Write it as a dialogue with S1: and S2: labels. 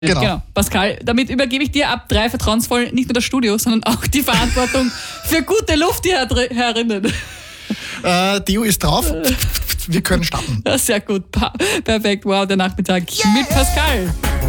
S1: Genau. Pascal, damit übergebe ich dir ab 3 vertrauensvoll nicht nur das Studio, sondern auch die Verantwortung für gute Luft hier herinnen.
S2: Deo ist drauf. Wir können starten.
S1: Sehr gut. Perfekt. Wow, der Nachmittag mit Pascal.